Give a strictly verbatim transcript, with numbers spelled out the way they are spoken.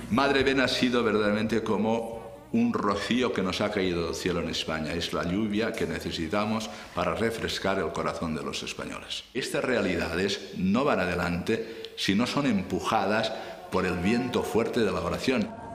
Madre Ben ha sido verdaderamente como un rocío que nos ha caído del cielo en España. Es la lluvia que necesitamos para refrescar el corazón de los españoles. Estas realidades no van adelante si no son empujadas por el viento fuerte de la oración.